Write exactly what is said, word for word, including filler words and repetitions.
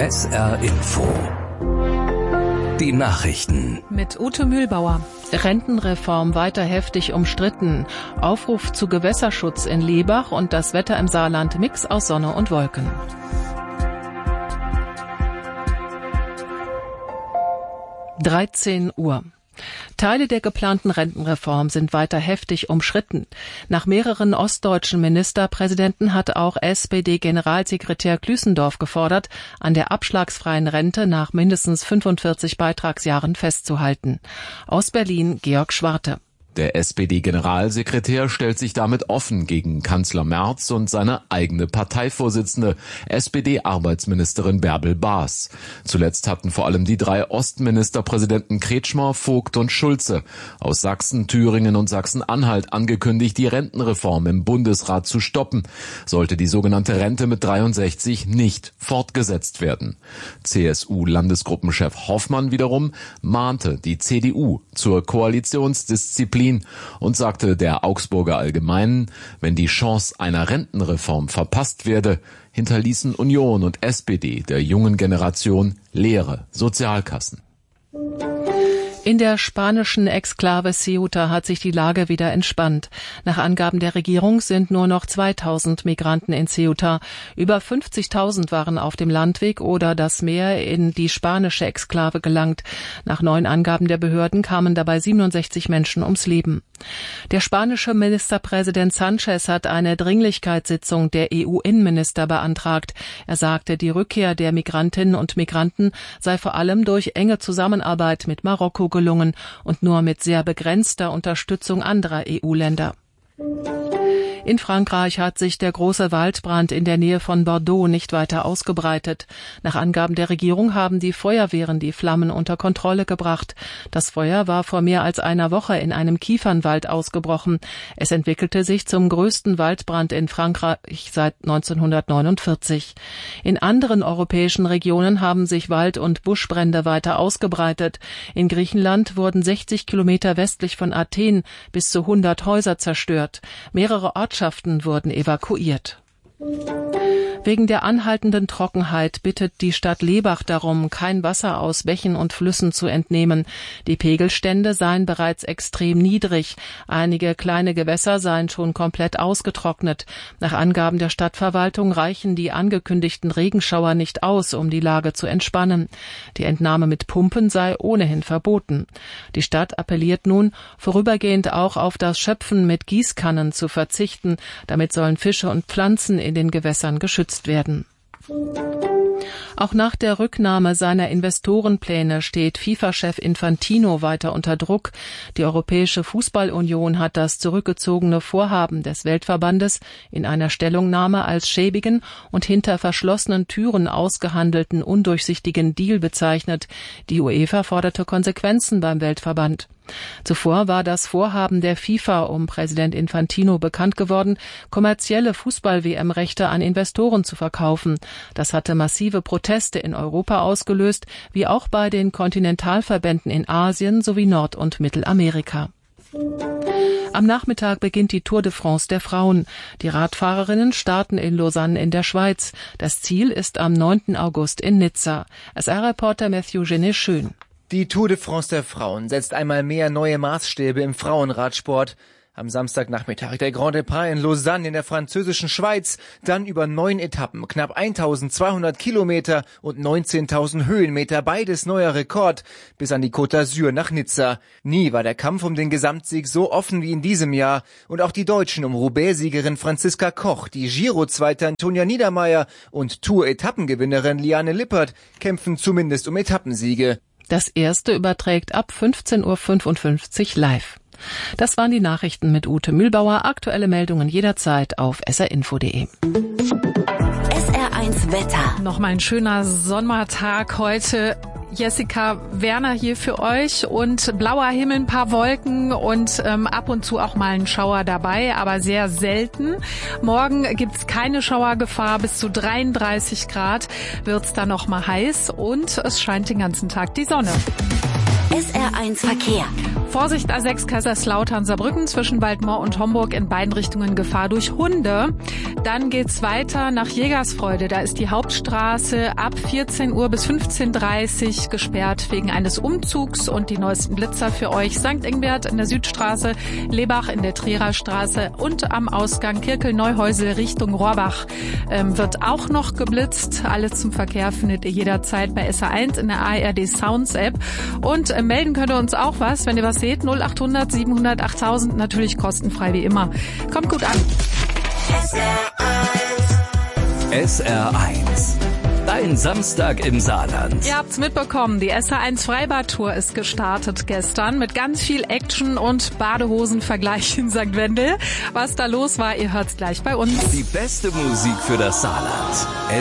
S R Info. Die Nachrichten. Mit Ute Mühlbauer. Rentenreform weiter heftig umstritten. Aufruf zu Gewässerschutz in Lebach und das Wetter im Saarland Mix aus Sonne und Wolken. dreizehn Uhr. Teile der geplanten Rentenreform sind weiter heftig umstritten. Nach mehreren ostdeutschen Ministerpräsidenten hat auch S P D-Generalsekretär Klüssendorf gefordert, an der abschlagsfreien Rente nach mindestens fünfundvierzig Beitragsjahren festzuhalten. Aus Berlin Georg Schwarte. Der S P D-Generalsekretär stellt sich damit offen gegen Kanzler Merz und seine eigene Parteivorsitzende, S P D-Arbeitsministerin Bärbel Baas. Zuletzt hatten vor allem die drei Ostministerpräsidenten Kretschmer, Vogt und Schulze aus Sachsen, Thüringen und Sachsen-Anhalt angekündigt, die Rentenreform im Bundesrat zu stoppen, sollte die sogenannte Rente mit dreiundsechzig nicht fortgesetzt werden. C S U-Landesgruppenchef Hoffmann wiederum mahnte die C D U zur Koalitionsdisziplin und sagte der Augsburger Allgemeinen, wenn die Chance einer Rentenreform verpasst werde, hinterließen Union und S P D der jungen Generation leere Sozialkassen. In der spanischen Exklave Ceuta hat sich die Lage wieder entspannt. Nach Angaben der Regierung sind nur noch zweitausend Migranten in Ceuta. Über fünfzigtausend waren auf dem Landweg oder das Meer in die spanische Exklave gelangt. Nach neuen Angaben der Behörden kamen dabei siebenundsechzig Menschen ums Leben. Der spanische Ministerpräsident Sanchez hat eine Dringlichkeitssitzung der E U-Innenminister beantragt. Er sagte, die Rückkehr der Migrantinnen und Migranten sei vor allem durch enge Zusammenarbeit mit Marokko gelungen und nur mit sehr begrenzter Unterstützung anderer E U-Länder. In Frankreich hat sich der große Waldbrand in der Nähe von Bordeaux nicht weiter ausgebreitet. Nach Angaben der Regierung haben die Feuerwehren die Flammen unter Kontrolle gebracht. Das Feuer war vor mehr als einer Woche in einem Kiefernwald ausgebrochen. Es entwickelte sich zum größten Waldbrand in Frankreich seit neunzehnhundertneunundvierzig. In anderen europäischen Regionen haben sich Wald- und Buschbrände weiter ausgebreitet. In Griechenland wurden sechzig Kilometer westlich von Athen bis zu hundert Häuser zerstört. Mehrere Ortschaften wurden evakuiert. Wegen der anhaltenden Trockenheit bittet die Stadt Lebach darum, kein Wasser aus Bächen und Flüssen zu entnehmen. Die Pegelstände seien bereits extrem niedrig. Einige kleine Gewässer seien schon komplett ausgetrocknet. Nach Angaben der Stadtverwaltung reichen die angekündigten Regenschauer nicht aus, um die Lage zu entspannen. Die Entnahme mit Pumpen sei ohnehin verboten. Die Stadt appelliert nun, vorübergehend auch auf das Schöpfen mit Gießkannen zu verzichten. Damit sollen Fische und Pflanzen in den Gewässern geschützt werden. Auch nach der Rücknahme seiner Investorenpläne steht FIFA-Chef Infantino weiter unter Druck. Die Europäische Fußballunion hat das zurückgezogene Vorhaben des Weltverbandes in einer Stellungnahme als schäbigen und hinter verschlossenen Türen ausgehandelten undurchsichtigen Deal bezeichnet. Die UEFA forderte Konsequenzen beim Weltverband. Zuvor war das Vorhaben der FIFA um Präsident Infantino bekannt geworden, kommerzielle Fußball-W M-Rechte an Investoren zu verkaufen. Das hatte massive Proteste in Europa ausgelöst, wie auch bei den Kontinentalverbänden in Asien sowie Nord- und Mittelamerika. Am Nachmittag beginnt die Tour de France der Frauen. Die Radfahrerinnen starten in Lausanne in der Schweiz. Das Ziel ist am neunten August in Nizza. S R-Reporter Matthew Genet-Schön. Die Tour de France der Frauen setzt einmal mehr neue Maßstäbe im Frauenradsport. Am Samstagnachmittag der Grand Départ in Lausanne in der französischen Schweiz, dann über neun Etappen, knapp eintausendzweihundert Kilometer und neunzehntausend Höhenmeter, beides neuer Rekord, bis an die Côte d'Azur nach Nizza. Nie war der Kampf um den Gesamtsieg so offen wie in diesem Jahr und auch die Deutschen um Roubaix-Siegerin Franziska Koch, die Giro-Zweite Antonia Niedermeier und Tour-Etappengewinnerin Liane Lippert kämpfen zumindest um Etappensiege. Das erste überträgt ab fünfzehn Uhr fünfundfünfzig live. Das waren die Nachrichten mit Ute Mühlbauer. Aktuelle Meldungen jederzeit auf s r info punkt d e. S R eins Wetter. Nochmal ein schöner Sommertag heute. Jessica Werner hier für euch und blauer Himmel, ein paar Wolken und ähm, ab und zu auch mal ein Schauer dabei, aber sehr selten. Morgen gibt's keine Schauergefahr, bis zu dreiunddreißig Grad wird's da noch mal heiß und es scheint den ganzen Tag die Sonne. S R eins Verkehr. Vorsicht A sechs Kaiserslautern-Saarbrücken zwischen Waldmoor und Homburg in beiden Richtungen Gefahr durch Hunde. Dann geht's weiter nach Jägersfreude. Da ist die Hauptstraße ab vierzehn Uhr bis fünfzehn Uhr dreißig gesperrt wegen eines Umzugs und die neuesten Blitzer für euch. Sankt Ingbert in der Südstraße, Lebach in der Trierer Straße und am Ausgang Kirkel-Neuhäusel Richtung Rohrbach ähm, wird auch noch geblitzt. Alles zum Verkehr findet ihr jederzeit bei S R eins in der A R D Sounds App. Und äh, melden könnt ihr uns auch was, wenn ihr was seht. null achthundert siebenhundert achttausend, natürlich kostenfrei wie immer. Kommt gut an. S R eins. Dein Samstag im Saarland. Ihr habt's mitbekommen, die S R eins Freibad-Tour ist gestartet gestern mit ganz viel Action und Badehosenvergleich in Sankt Wendel. Was da los war, ihr hört's gleich bei uns. Die beste Musik für das Saarland.